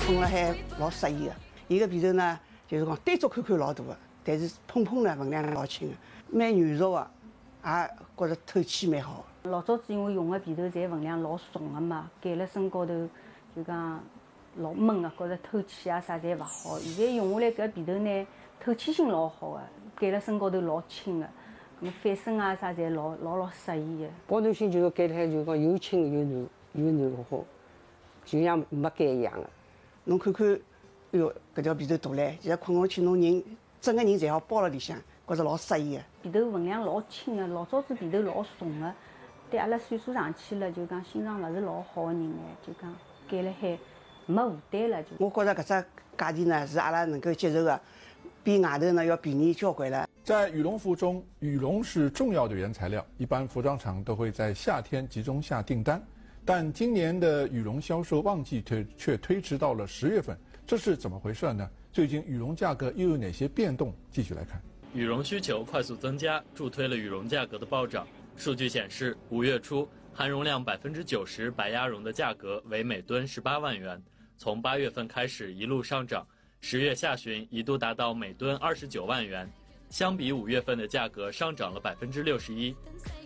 碰了还老适意的。伊个皮头呢，就是讲单独看看老大个，但是碰碰呢分量老轻个，蛮软熟个，也觉着透气蛮好。 老早子因为用个皮头侪分量老重个嘛，盖辣身高头就讲老闷个，觉着透气啊啥侪勿好。现在用下来搿皮头呢，透气性老好个，盖辣身高头老轻个，咁翻身啊啥侪老适意个。 保暖性就是盖起来就讲又轻又软，又软和好，就像没盖一样个。 侬看看，哎哟，搿条皮头大唻，现在困下去，侬人整个人侪好包辣里向，觉着老适意个。 皮头分量老轻个，老早子皮头老重个，对阿拉岁数上去了，就讲心脏勿是老好个人呢，就讲盖辣海没负担了就。 我觉着搿只价钿呢是阿拉能够接受的，比外头呢要便宜交关了。 在羽绒服中，羽绒是重要的原材料，一般服装厂都会在夏天集中下订单。但今年的羽绒销售旺季却推迟到了10月份，这是怎么回事呢？最近羽绒价格又有哪些变动？继续来看。 羽绒需求快速增加，助推了羽绒价格的暴涨。数据显示，5月初含绒量90%白鸭绒的价格为每吨18万元，从8月份开始一路上涨，10月下旬一度达到每吨29万元，相比5月份的价格上涨了61%。